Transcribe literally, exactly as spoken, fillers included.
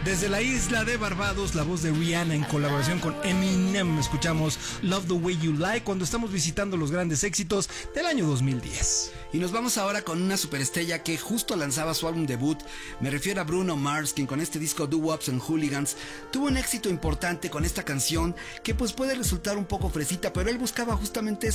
Desde la isla de Barbados, la voz de Rihanna en colaboración con Eminem. Escuchamos Love the Way You Lie cuando estamos visitando los grandes éxitos del año dos mil diez. Y nos vamos ahora con una superestrella que justo lanzaba su álbum debut. Me refiero a Bruno Mars, quien con este disco Do Wops and Hooligans tuvo un éxito importante con esta canción que pues puede resultar un poco fresita, pero él buscaba justamente